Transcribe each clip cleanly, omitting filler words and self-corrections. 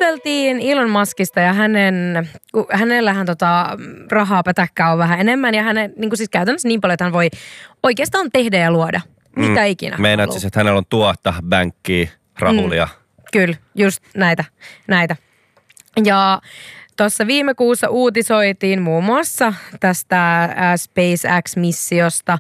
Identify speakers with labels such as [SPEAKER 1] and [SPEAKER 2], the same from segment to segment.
[SPEAKER 1] juteltiin Elon Muskista ja hänellähän rahaa pätäkkää on vähän enemmän ja hänen niin kuin siis käytännössä niin paljon, että hän voi oikeastaan tehdä ja luoda mitä ikinä.
[SPEAKER 2] Meinaat siis, että hänellä on tuotta, bänkkiä, rahulia.
[SPEAKER 1] Kyllä, just näitä. Ja tuossa viime kuussa uutisoitiin muun muassa tästä SpaceX-missiosta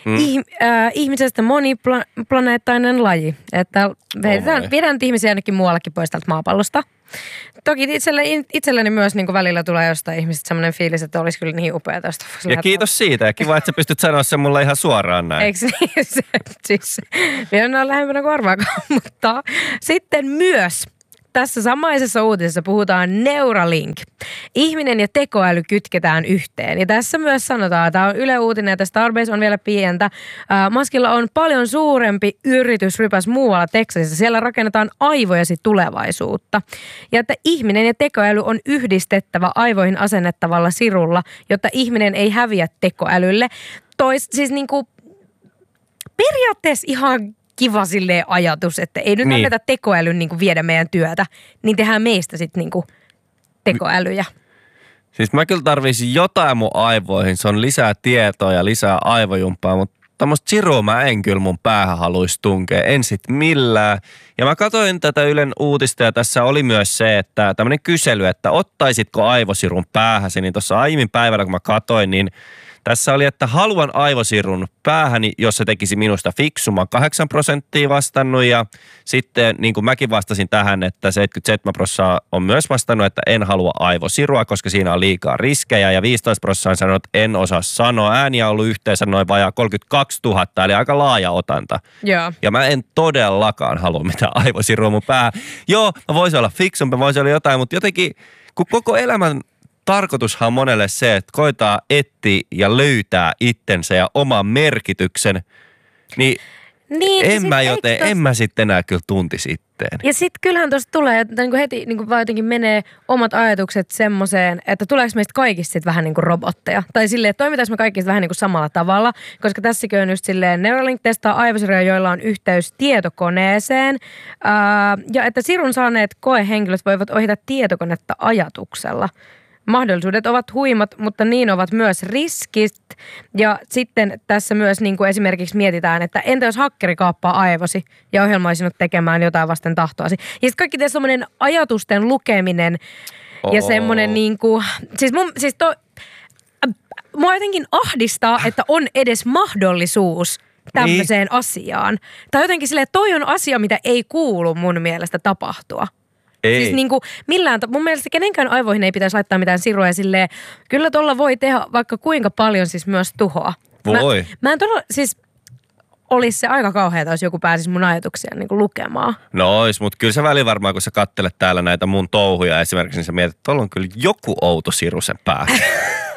[SPEAKER 1] ihmisestä moniplaneettainen laji. Että viedään ihmisiä ainakin muuallakin pois tältä maapallosta. Toki itselleni myös niin kuin välillä tulee jostain ihmisestä sellainen fiilis, että olisi kyllä niin upea tästä.
[SPEAKER 2] Ja kiitos siitä. Ja kiva, että sä pystyt sanoa sen mulle ihan suoraan näin.
[SPEAKER 1] Eikö niin? Siis vielä on lähempänä kuin arvaakaan. Mutta sitten myös tässä samaisessa uutisessa puhutaan Neuralink. Ihminen ja tekoäly kytketään yhteen. Ja tässä myös sanotaan, tämä on Yle Uutinen ja tämä Starbase on vielä pientä. Muskilla on paljon suurempi yritysrypäs muualla Texasissa. Siellä rakennetaan aivojasi tulevaisuutta. Ja että ihminen ja tekoäly on yhdistettävä aivoihin asennettavalla sirulla, jotta ihminen ei häviä tekoälylle. Siis niinku periaatteessa ihan kiva silleen ajatus, että ei nyt anneta tekoälyn niin kuin viedä meidän työtä, niin tehdään meistä sitten niin kuin tekoälyjä.
[SPEAKER 2] Siis mä kyllä tarvisin jotain mun aivoihin, se on lisää tietoa ja lisää aivojumpaa, mutta tämmöistä sirua mä en kyllä mun päähän haluaisi tunkea, en sit millään. Ja mä katsoin tätä Ylen uutista ja tässä oli myös se, että tämmöinen kysely, että ottaisitko aivosirun päähäsi, niin tuossa aiemmin päivällä kun mä katsoin, niin tässä oli, että haluan aivosirun päähäni, jos se tekisi minusta fiksumman 8% vastannut ja sitten niin kuin mäkin vastasin tähän, että 77% on myös vastannut, että en halua aivosirua, koska siinä on liikaa riskejä ja 15% on sanonut, että en osaa sanoa. Ääniä on ollut yhteensä noin vajaa 32 000, eli aika laaja otanta.
[SPEAKER 1] Joo.
[SPEAKER 2] Ja mä en todellakaan halua mitään aivosirua mun päähän. Joo, mä voisin olla fiksumpi, voisin olla jotain, mutta jotenkin kun koko elämän tarkoitushan on monelle se, että koetaan etsiä ja löytää itsensä ja oman merkityksen, niin en mä sitten enää kyllä tuntisi itteen.
[SPEAKER 1] Ja sitten kyllähän tuosta tulee, että niin heti niin vaan jotenkin menee omat ajatukset semmoiseen, että tuleeko meistä kaikista sitten vähän niin kuin robotteja. Tai silleen, että toimitaanko me kaikista vähän niin kuin samalla tavalla, koska tässäkin on just silleen, Neuralink testaa aivosiruja, joilla on yhteys tietokoneeseen. Ja että sirun saaneet koehenkilöt voivat ohjata tietokonetta ajatuksella. Mahdollisuudet ovat huimat, mutta niin ovat myös riskit. Ja sitten tässä myös niin kuin esimerkiksi mietitään, että entä jos hakkeri kaappaa aivosi ja ohjelmoi sinut tekemään jotain vasten tahtoasi. Ja sitten kaikki tässä semmoinen ajatusten lukeminen ja semmoinen niin kuin, mua jotenkin ahdistaa, että on edes mahdollisuus tämmöiseen asiaan. Tai jotenkin silleen, että toi on asia, mitä ei kuulu mun mielestä tapahtua.
[SPEAKER 2] Ei.
[SPEAKER 1] Siis niinku mun mielestä kenenkään aivoihin ei pitäisi laittaa mitään sirua ja silleen, kyllä tuolla voi tehdä vaikka kuinka paljon siis myös tuhoa.
[SPEAKER 2] Voi.
[SPEAKER 1] Mä en todella, siis olisi se aika kauheata, jos joku pääsisi mun ajatuksia niinku lukemaan.
[SPEAKER 2] No ois, mutta kyllä se väli varmaan, kun sä kattelet täällä näitä mun touhuja esimerkiksi, niin sä mietit, että tuolla on kyllä joku outo siru sen päässä.